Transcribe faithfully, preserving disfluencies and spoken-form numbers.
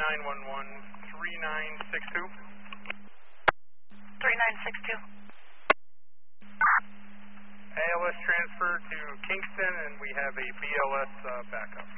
nine one one, three nine six two. three nine six two. A L S transfer to Kingston, and we have a B L S uh, backup.